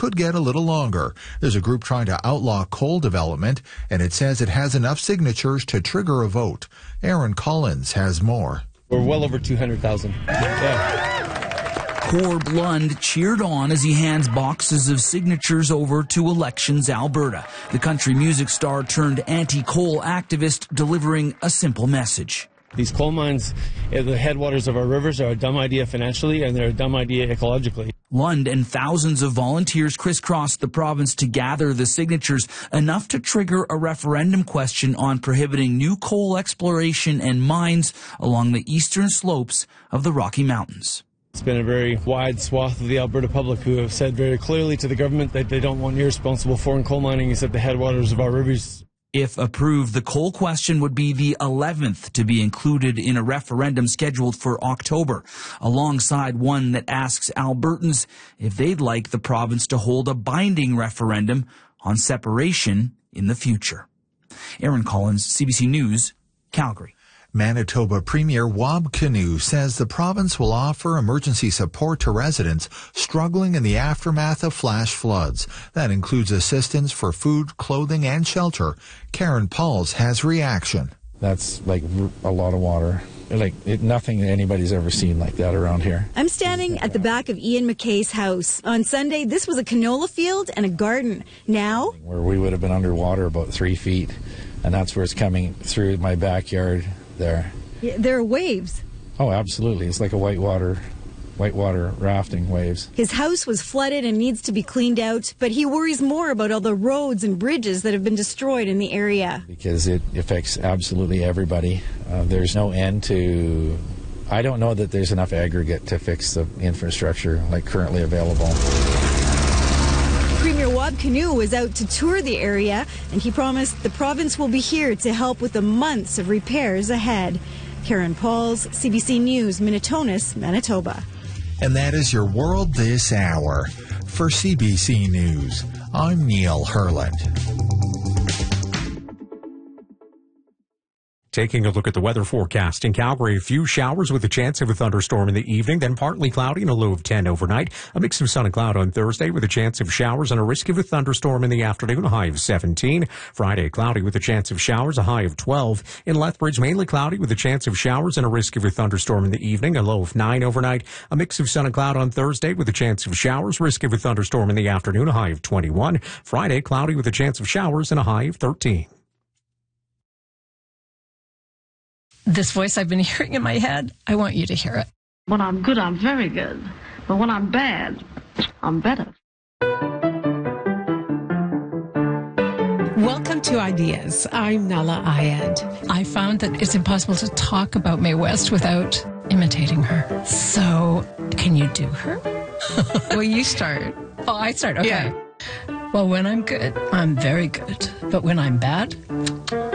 could get a little longer. There's a group trying to outlaw coal development, and it says it has enough signatures to trigger a vote. Aaron Collins has more. We're well over 200,000. Corb Lund cheered on as he hands boxes of signatures over to Elections Alberta. The country music star turned anti-coal activist delivering a simple message. These coal mines at the headwaters of our rivers are a dumb idea financially, and they're a dumb idea ecologically. Lund and thousands of volunteers crisscrossed the province to gather the signatures, enough to trigger a referendum question on prohibiting new coal exploration and mines along the eastern slopes of the Rocky Mountains. It's been a very wide swath of the Alberta public who have said very clearly to the government that they don't want irresponsible foreign coal mining is at the headwaters of our rivers. If approved, the coal question would be the 11th to be included in a referendum scheduled for October, alongside one that asks Albertans if they'd like the province to hold a binding referendum on separation in the future. Aaron Collins, CBC News, Calgary. Manitoba Premier Wab Kinew says the province will offer emergency support to residents struggling in the aftermath of flash floods. That includes assistance for food, clothing, and shelter. Karen Pauls has reaction. That's like a lot of water. Nothing that anybody's ever seen like that around here. I'm standing at the back of Ian McKay's house. On Sunday, this was a canola field and a garden. Now, where we would have been underwater about 3 feet, and that's where it's coming through my backyard. There. Yeah, there are waves. Oh, absolutely. It's like a whitewater rafting waves. His house was flooded and needs to be cleaned out, but he worries more about all the roads and bridges that have been destroyed in the area. Because it affects absolutely everybody. There's no end to... I don't know that there's enough aggregate to fix the infrastructure like currently available. Premier Wab Kinew was out to tour the area, and he promised the province will be here to help with the months of repairs ahead. Karen Pauls, CBC News, Minitonas, Manitoba. And that is your world this hour. For CBC News, I'm Neil Herland. Taking a look at the weather forecast in Calgary, a few showers with a chance of a thunderstorm in the evening, then partly cloudy and a low of 10 overnight. A mix of sun and cloud on Thursday with a chance of showers and a risk of a thunderstorm in the afternoon, a high of 17. Friday, cloudy with a chance of showers, a high of 12. In Lethbridge, mainly cloudy with a chance of showers and a risk of a thunderstorm in the evening, a low of 9 overnight. A mix of sun and cloud on Thursday with a chance of showers, risk of a thunderstorm in the afternoon, a high of 21. Friday, cloudy with a chance of showers and a high of 13. This voice I've been hearing in my head, I want you to hear it. When I'm good, I'm very good. But when I'm bad, I'm better. Welcome to Ideas. I'm Nala Ayed. I found that it's impossible to talk about Mae West without imitating her. So, can you do her? Well, you start. Oh, I start. Okay. Yeah. Well, when I'm good, I'm very good. But when I'm bad,